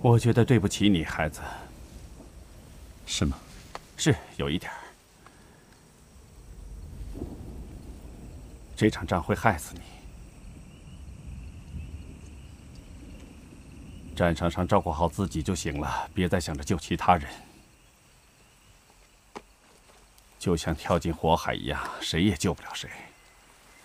我觉得对不起你，孩子。 是吗？ 是有一点儿。这场仗会害死你。战场上照顾好自己就行了，别再想着救其他人。就像跳进火海一样，谁也救不了谁。